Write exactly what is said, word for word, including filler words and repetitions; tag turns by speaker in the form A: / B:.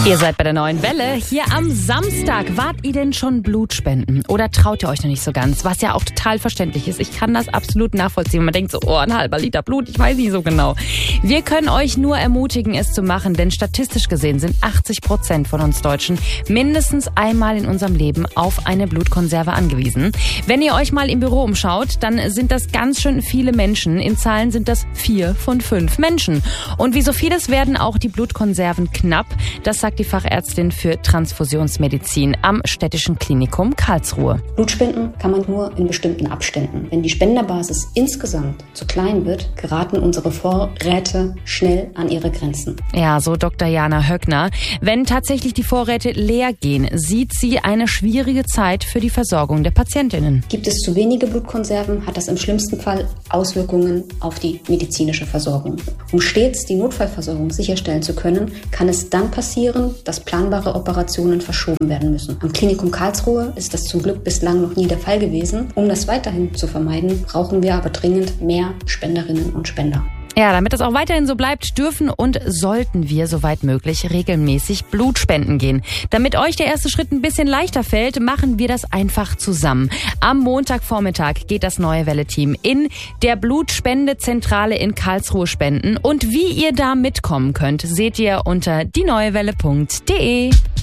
A: Ihr seid bei der Neuen Welle. Hier am Samstag. Wart ihr denn schon Blut spenden? Oder traut ihr euch noch nicht so ganz? Was ja auch total verständlich ist. Ich kann das absolut nachvollziehen. Man denkt so, oh, ein halber Liter Blut, ich weiß nicht so genau. Wir können euch nur ermutigen, es zu machen, denn statistisch gesehen sind achtzig Prozent von uns Deutschen mindestens einmal in unserem Leben auf eine Blutkonserve angewiesen. Wenn ihr euch mal im Büro umschaut, dann sind das ganz schön viele Menschen. In Zahlen sind das vier von fünf Menschen. Und wie so vieles werden auch die Blutkonserven knapp. Das sagt die Fachärztin für Transfusionsmedizin am Städtischen Klinikum Karlsruhe.
B: Blutspenden kann man nur in bestimmten Abständen. Wenn die Spenderbasis insgesamt zu klein wird, geraten unsere Vorräte schnell an ihre Grenzen.
A: Ja, so Doktor Jana Höckner. Wenn tatsächlich die Vorräte leer gehen, sieht sie eine schwierige Zeit für die Versorgung der Patientinnen.
B: Gibt es zu wenige Blutkonserven, hat das im schlimmsten Fall Auswirkungen auf die medizinische Versorgung. Um stets die Notfallversorgung sicherstellen zu können, kann es dann passieren, dass planbare Operationen verschoben werden müssen. Am Klinikum Karlsruhe ist das zum Glück bislang noch nie der Fall gewesen. Um das weiterhin zu vermeiden, brauchen wir aber dringend mehr Spenderinnen und Spender.
A: Ja, damit das auch weiterhin so bleibt, dürfen und sollten wir, soweit möglich, regelmäßig Blut spenden gehen. Damit euch der erste Schritt ein bisschen leichter fällt, machen wir das einfach zusammen. Am Montagvormittag geht das Neue Welle-Team in der Blutspendezentrale in Karlsruhe spenden. Und wie ihr da mitkommen könnt, seht ihr unter die neue welle punkt de.